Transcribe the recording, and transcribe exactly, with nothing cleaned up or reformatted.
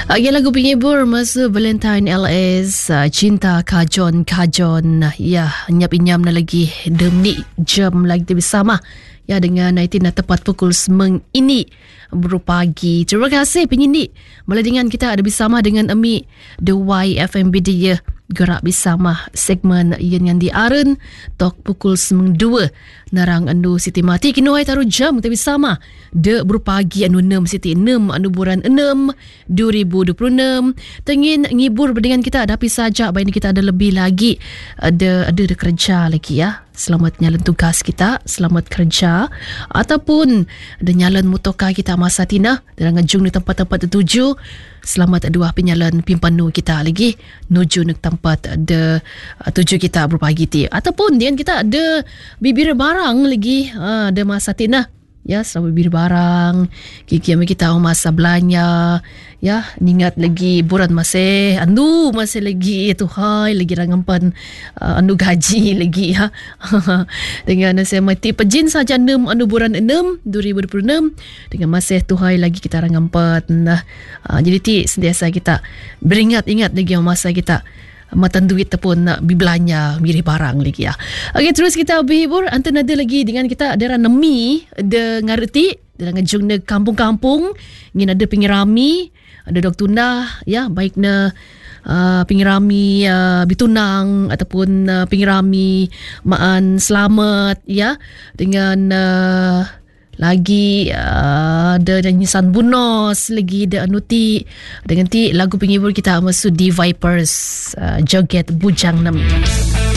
Lagi lagu penghibur masa Valentine L S, uh, Cinta Kajon Kajon. Ya, nyap-inyam na lagi demi jam lagi bersama. Ya, dengan nineteen na tepat pukul sembilan ini berpagi. Terima kasih penyidik. Malah dengan kita ada bersama dengan Ami The Y F M B dia gerak bersama segmen yang yang diaren tok pukul sembilan dua narang anu Siti Mati kini hai taruh jam kita bersama de berpagi anu enam Siti enam anu bulan enam dua ribu dua puluh enam tengin ngibur dengan kita tapi saja baik kita ada lebih lagi ada ada, ada kerja lagi ya. Selamat nyalon tugas kita, selamat kerja ataupun ada nyalon motoka kita masa tina dan ngejung di tempat-tempat tertuju. Selamat dua penyalan pimpanu kita lagi nuju ke tempat ada tuju kita berpagi ti ataupun dia kita ada bibir barang lagi ha, ada masa tina ya, selamat bibir barang kiki kita masa belanja ya, ingat lagi buran masih anu masih lagi itu hai lagi rangampan uh, anu gaji lagi ya. Dengan saya mati pejin saja enam anu bulan enam dua ribu dua puluh enam dengan masih tu hai lagi kita rangampan nah, uh, jadi ti sentiasa kita beringat-ingat lagi masa kita matan duit ataupun nak belanja mirih barang lagi ya. Okey, terus kita berhibur antara ada lagi dengan kita ada nemi de ngarti dalam ngejung ne kampung-kampung ngin ada pengirami ada dok tuna ya, baik na uh, pengirami uh, bitunang ataupun uh, pengirami maan selamat ya, dengan uh, lagi uh, ada nyanyisan bunos lagi ada anuti dengan ti lagu penghibur kita masuk di Vipers uh, joget bujang nem.